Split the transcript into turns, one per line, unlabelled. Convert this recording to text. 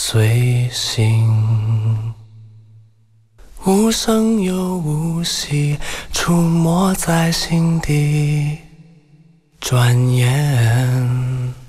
随行，无声又无息，出没在心底，转眼